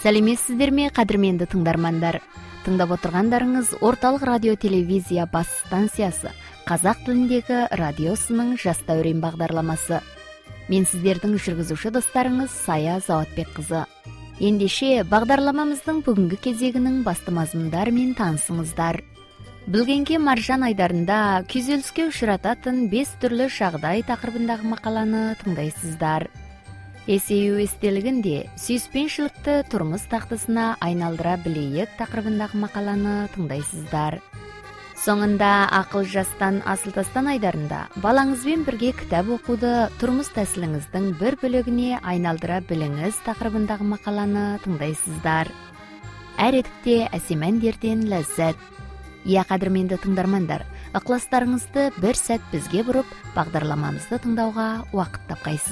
Сәлеметсіздерме, қадірменді тыңдармандар. Тыңдап отырғандарыңыз орталық радио телевизия бас станциясы қазақ тіліндегі радиосының жас дәурен бағдарламасы. Мен сіздердің жүргізуші достарыңыз Сая Заватбек қызы. Ендеше бағдарламамыздың бүгінгі кезегінің басты мазмұндарымен танысыңыздар. Білгенге маржан айдарында күйзеліске ұшырататын 5 түрлі жағдай тақырыбындағы мақаланы тыңдайсыздар. Есею естелігінде сүйіспеншілікті тұрмыс тақтысына айналдыра білейік тақырыбындағы мақаланы тыңдайсыздар. Соңында ақыл жастан асыл тастан айдарында балаңызбен бірге кітап оқуды тұрмыс тәсіліңіздің бір бөлігіне айналдыра біліңіз тақырыбындағы мақаланы тыңдайсыздар. Әр етікте әсем әндерден ләззат. Иә, қадірменді тыңдармандар, ықыластарыңызды бір сәт бізге бұрып, бағдарламамызды тыңдауға уақыт тапқайсыздар.